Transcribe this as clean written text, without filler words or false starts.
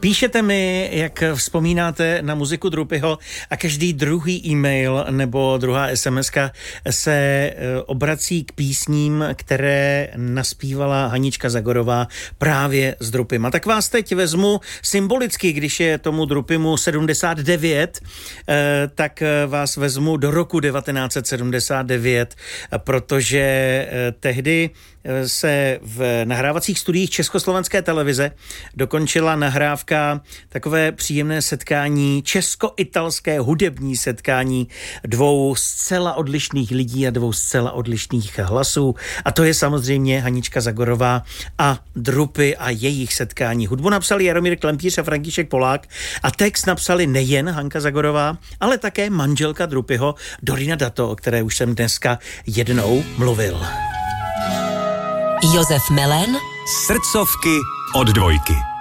Píšete mi, jak vzpomínáte na muziku Drupyho a každý druhý e-mail nebo druhá SMS-ka se obrací k písním, které naspívala Hanička Zagorová právě s Drupym. A tak vás teď vezmu symbolicky, když je tomu Drupymu 79, tak vás vezmu do roku 1979, protože tehdy se v nahrávacích studiích Československé televize dokončila nahrávka, takové příjemné setkání, česko-italské hudební setkání dvou zcela odlišných lidí a dvou zcela odlišných hlasů. A to je samozřejmě Hanička Zagorová a Drupy a jejich setkání. Hudbu napsali Jaromír Klempíř a František Polák a text napsali nejen Hanka Zagorová, ale také manželka Drupyho Dorina Dato, o které už jsem dneska jednou mluvil. Josef Melen. Srdcovky od Dvojky.